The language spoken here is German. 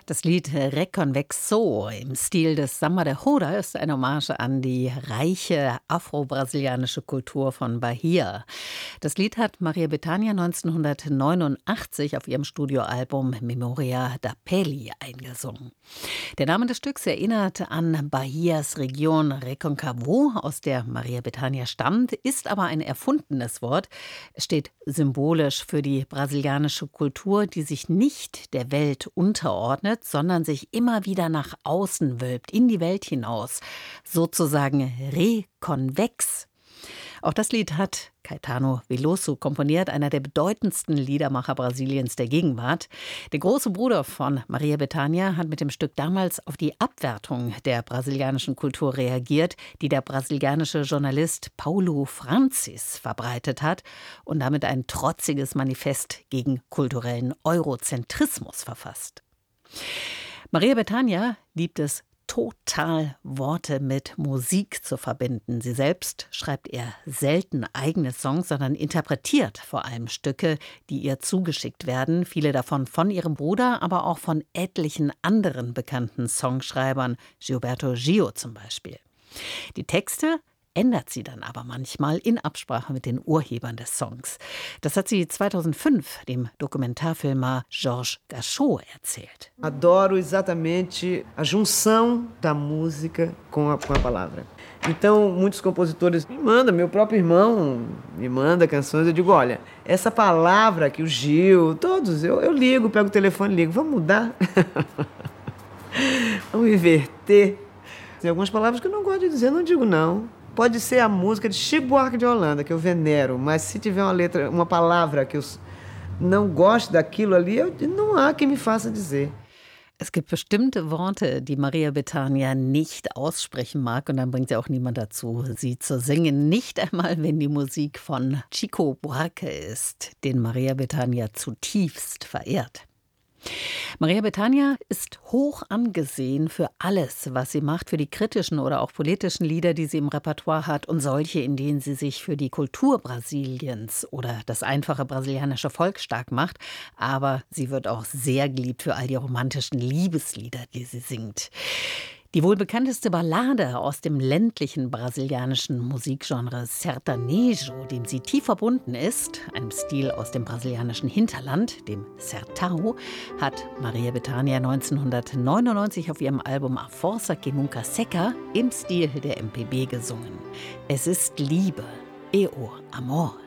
Das Lied Reconvexo im Stil des Samba de Roda ist eine Hommage an die reiche afro-brasilianische Kultur von Bahia. Das Lied hat Maria Bethânia 1989 auf ihrem Studioalbum Memoria da Pele eingesungen. Der Name des Stücks erinnert an Bahias Region Recôncavo, aus der Maria Bethânia stammt, ist aber ein erfundenes Wort. Es steht symbolisch für die brasilianische Kultur, die sich nicht der Welt unterordnet, sondern sich immer wieder nach außen wölbt, in die Welt hinaus, sozusagen rekonvex. Auch das Lied hat Caetano Veloso komponiert, einer der bedeutendsten Liedermacher Brasiliens der Gegenwart. Der große Bruder von Maria Bethânia hat mit dem Stück damals auf die Abwertung der brasilianischen Kultur reagiert, die der brasilianische Journalist Paulo Francis verbreitet hat und damit ein trotziges Manifest gegen kulturellen Eurozentrismus verfasst. Maria Bethânia liebt es total, Worte mit Musik zu verbinden. Sie selbst schreibt eher selten eigene Songs, sondern interpretiert vor allem Stücke, die ihr zugeschickt werden. Viele davon von ihrem Bruder, aber auch von etlichen anderen bekannten Songschreibern, Gilberto Gil zum Beispiel. Die Texte ändert sie dann aber manchmal in Absprache mit den Urhebern des Songs. Das hat sie 2005 dem Dokumentarfilmer Jorge Gachot erzählt. Adoro exatamente a junção da música com a palavra. Então, muitos compositores me mandam, meu próprio irmão me manda canções, eu digo, olha, essa palavra que o Gil, todos, eu ligo, pego o telefone e ligo, vamos mudar? Vamos inverter? Tem algumas palavras que eu não gosto de dizer, não digo não. Pode ser a música de Chico Buarque de Holanda, que eu venero, mas se tiver uma letra, uma palavra que eu não gosto daquilo ali, não há quem me faça dizer. Es gibt bestimmte Worte, die Maria Bethânia nicht aussprechen mag, und dann bringt sie auch niemand dazu, sie zu singen. Nicht einmal, wenn die Musik von Chico Buarque ist, den Maria Bethânia zutiefst verehrt. Maria Bethânia ist hoch angesehen für alles, was sie macht, für die kritischen oder auch politischen Lieder, die sie im Repertoire hat und solche, in denen sie sich für die Kultur Brasiliens oder das einfache brasilianische Volk stark macht. Aber sie wird auch sehr geliebt für all die romantischen Liebeslieder, die sie singt. Die wohl bekannteste Ballade aus dem ländlichen brasilianischen Musikgenre Sertanejo, dem sie tief verbunden ist, einem Stil aus dem brasilianischen Hinterland, dem Sertão, hat Maria Bethânia 1999 auf ihrem Album A Força que Nunca Seca im Stil der MPB gesungen. Es ist Liebe, o amor.